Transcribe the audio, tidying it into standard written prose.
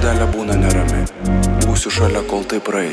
širdelė būna nerami. Būsiu šalia, kol tai praeis.